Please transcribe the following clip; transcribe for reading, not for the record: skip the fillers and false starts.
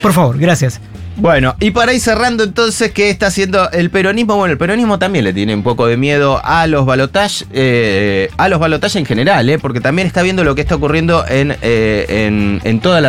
Por favor, gracias. Bueno, y para ir cerrando entonces, ¿qué está haciendo el peronismo? Bueno, el peronismo también le tiene un poco de miedo a los balotajes en general, porque también está viendo lo que está ocurriendo en toda la